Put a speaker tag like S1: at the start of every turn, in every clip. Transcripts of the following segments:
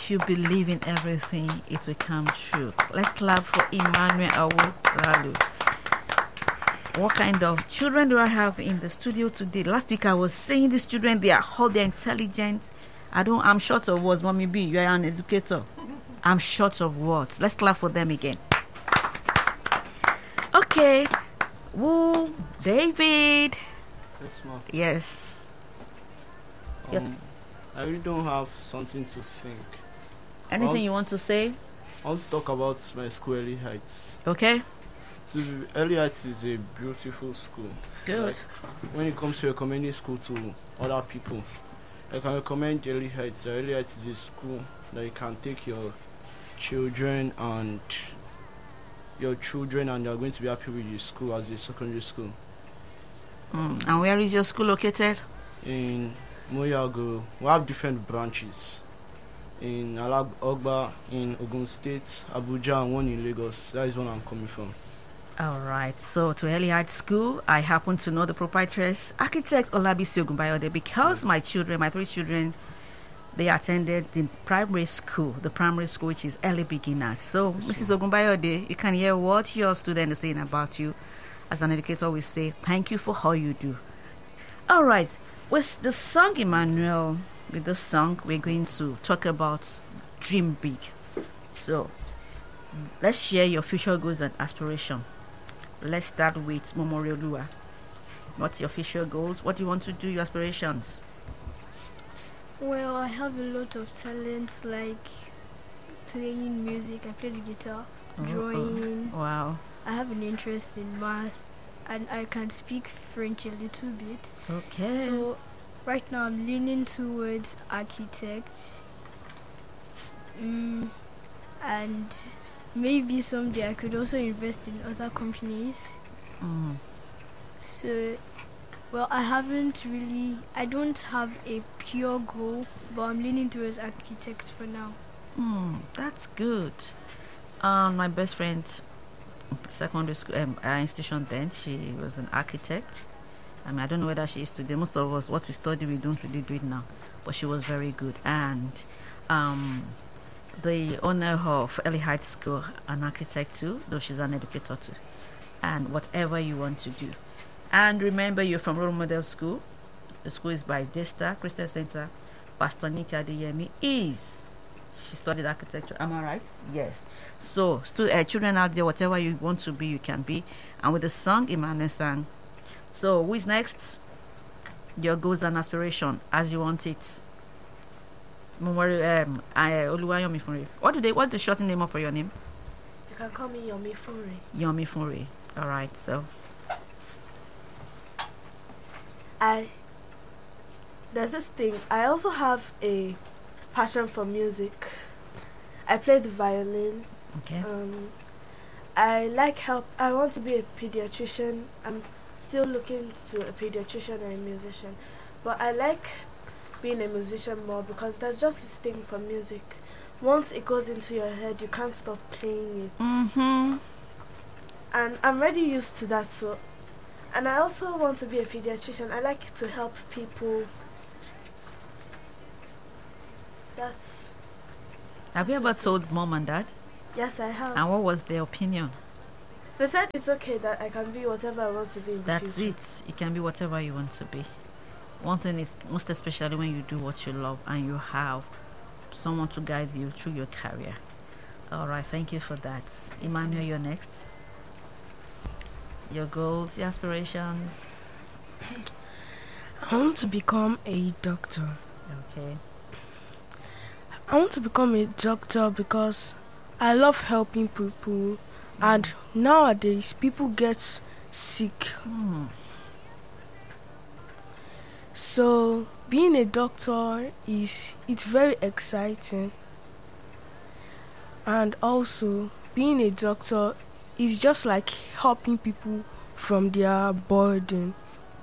S1: If you believe in everything, it will come true. Let's clap for Emmanuel Awolalu. What kind of children do I have in the studio today? Last week I was saying these children, they are hot, they're intelligent. I'm short of words, Mommy B. You are an educator. I'm short of words. Let's clap for them again. Okay. Woo, David.
S2: Yes, ma'am.
S1: Yes.
S2: I really don't have something to think.
S1: Anything you want to say?
S2: I want to talk about my school, Early Heights.
S1: Okay.
S2: Early Heights is a beautiful school.
S1: Good.
S2: Like, when it comes to recommending school to other people, I can recommend Early Heights. Early Heights is a school that you can take your children and you're going to be happy with your school as a secondary school.
S1: And where is your school located?
S2: In Moyago. We have different branches. In Ogba, in Ogun State, Abuja, and one in Lagos. That is where I'm coming from.
S1: All right. So to Early Heights School, I happen to know the proprietress, architect Olabisi Ogunbayode, because my 3 children, they attended the primary school which is early beginners. So, yes, Mrs. Ogunbayode, you can hear what your student is saying about you. As an educator, we say thank you for all you do. All right. With the song, Emmanuel, with the song, we're going to talk about dream big. So, let's share your future goals and aspiration. Let's start with Momori Olua. What's your future goals? What do you want to do, your aspirations?
S3: Well, I have a lot of talents like playing music. I play the guitar, drawing.
S1: Wow.
S3: I have an interest in math, and I can speak French a little bit.
S1: Okay.
S3: So right now I'm leaning towards architect. And maybe someday I could also invest in other companies. So, well, I don't have a pure goal, but I'm leaning towards architect for now.
S1: That's good. My best friend, secondary school institution then, she was an architect. I don't know whether she is today. Most of us, what we study, we don't really do it now. But she was very good. And the owner of Early Heights School, an architect too, though she's an educator too. And whatever you want to do. And remember, you're from Role Model School. The school is by Desta Christian Center. Pastor Nika Adeyemi she studied architecture. Am I right? Yes. So, children out there, whatever you want to be, you can be. And with the song, Emmanuel sang. So, who is next? Your goals and aspiration as you want it. Oluwayomi Funre. What's the short name for your name?
S4: You can call me Yomi Funre.
S1: Yomi Funre. All right. So,
S4: there's this thing. I also have a passion for music. I play the violin.
S1: Okay.
S4: I want to be a pediatrician. I'm still looking to a pediatrician and a musician, but I like being a musician more because there's just this thing for music. Once it goes into your head, you can't stop playing it. And I'm already used to that. So, and I also want to be a pediatrician. I like to help people.
S1: Have you ever told mom and dad?
S4: Yes, I have.
S1: And what was their opinion?
S4: They said it's okay that I can be whatever I want to be in the
S1: That's
S4: future.
S1: it. You can be whatever you want to be. One thing is, most especially when you do what you love and you have someone to guide you through your career. All right, thank you for that. Emmanuel, you're next. Your goals, your aspirations.
S5: I want to become a doctor.
S1: Okay.
S5: I want to become a doctor because I love helping people, and nowadays people get sick. So being a doctor it's very exciting, and also being a doctor is just like helping people from their burden.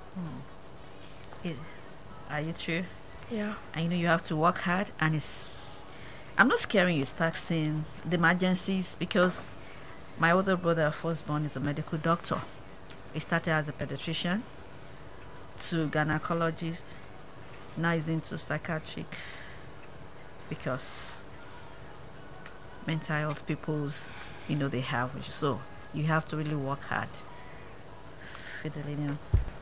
S1: Are you true?
S5: Yeah.
S1: I know you have to work hard, and I'm not scaring you, it's taxing the emergencies, because my older brother, firstborn, is a medical doctor. He started as a pediatrician to gynecologist. Now he's into psychiatric because mental health people's, they have. So you have to really work hard. Fidelina.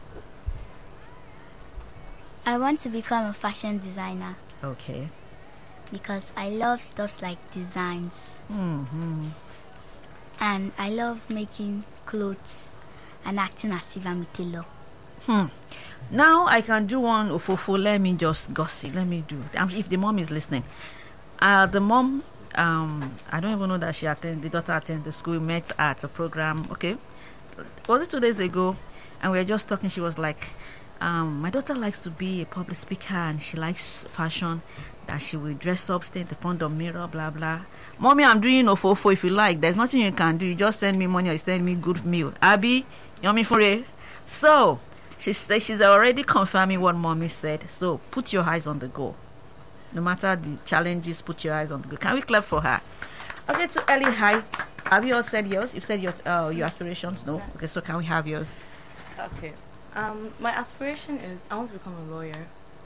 S6: I want to become a fashion designer
S1: Okay.
S6: because I love stuff like designs
S1: Mm-hmm.
S6: and I love making clothes and acting as if I'm a tailor.
S1: Now I can do one ofofo. Let me just gossip. Let me do. If the mom is listening, the mom, I don't even know that the daughter attends the school. We met at a program. Okay, was it 2 days ago? And we were just talking. She was like, my daughter likes to be a public speaker and she likes fashion. That she will dress up, stay in the front of mirror, blah blah. Mommy, I'm doing ofofo. If you like, there's nothing you can do. You just send me money or you send me good meal. Abby, you want me for it? So she says she's already confirming what mommy said. So put your eyes on the goal. No matter the challenges, put your eyes on the goal. Can we clap for her? Okay, to Early Height. Have you all said yours? You've said your aspirations? No? Okay, so can we have yours?
S7: Okay. My aspiration is I want to become a lawyer,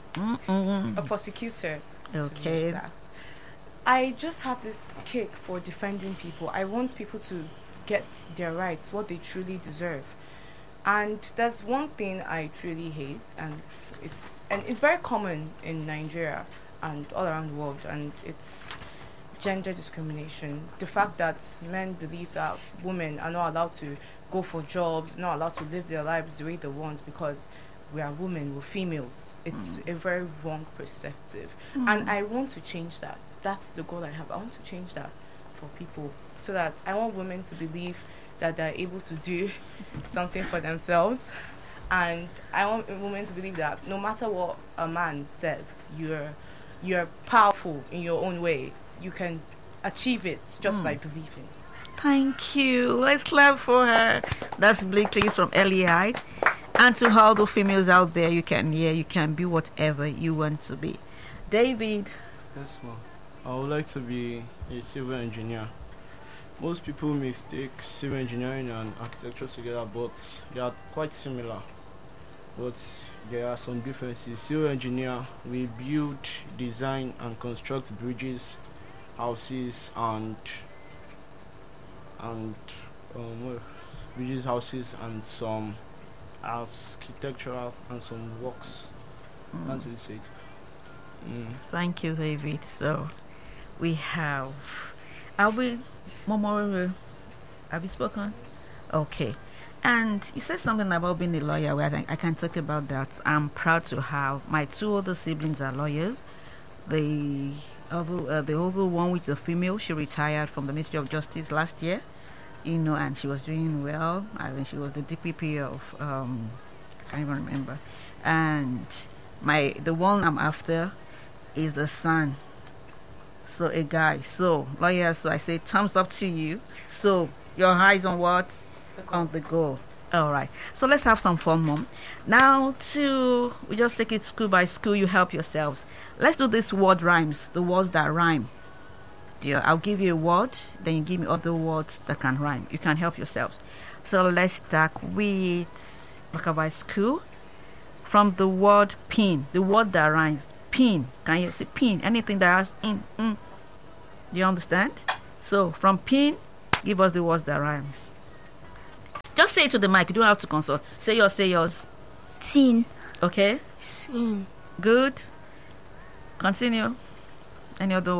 S7: a prosecutor. to be
S1: Okay.
S7: exact. I just have this kick for defending people. I want people to get their rights, what they truly deserve. And there's one thing I truly hate, and it's very common in Nigeria and all around the world, and it's gender discrimination. The fact that men believe that women are not allowed to go for jobs, not allowed to live their lives the way they want because we are women, we're females. It's a very wrong perspective. And I want to change that. That's the goal I have. I want to change that for people so that I want women to believe that they're able to do something for themselves. And I want women to believe that no matter what a man says, you're powerful in your own way. You can achieve it just by believing.
S1: Thank you. Let's clap for her. That's Blakely from Early Height. And to all the females out there, you can be whatever you want to be. David.
S2: Yes, ma'am. I would like to be a civil engineer. Most people mistake civil engineering and architecture together, but they are quite similar. But there are some differences. Civil engineer, we build, design, and construct bridges, houses, and bridges, houses, and some architectural and some works. That's what it says.
S1: Thank you, David. So we have. Have you spoken? Okay. And you said something about being a lawyer. Where I can talk about that. I'm proud to have my two older siblings are lawyers. The older one, which is a female, she retired from the Ministry of Justice last year. And she was doing well. I think she was the DPP of I can't even remember. And the one I'm after is a son. So a guy. So lawyer. So I say thumbs up to you. So your eyes on what? On the goal. All right. So let's have some fun, Mom. Now we just take it school by school. You help yourselves. Let's do this word rhymes. The words that rhyme. Yeah, I'll give you a word, then you give me other words that can rhyme. You can help yourselves. So let's start with Makabai School. From the word pin, the word that rhymes. Pin. Can you say pin? Anything that has in. Do you understand? So from pin, give us the words that rhymes. Just say it to the mic. You don't have to consult. Say yours.
S6: Teen.
S1: Okay?
S5: Scene.
S1: Good. Continue. Any other